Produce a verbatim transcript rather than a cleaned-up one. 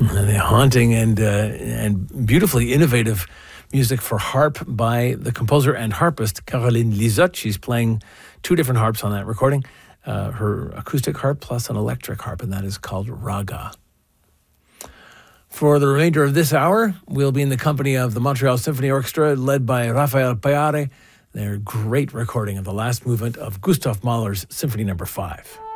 The haunting and uh, and beautifully innovative music for harp by the composer and harpist Caroline Lisotte. She's playing two different harps on that recording, uh, her acoustic harp plus an electric harp, and that is called Raga. For the remainder of this hour, we'll be in the company of the Montreal Symphony Orchestra, led by Rafael Payare. Their great recording of the last movement of Gustav Mahler's Symphony Number Five.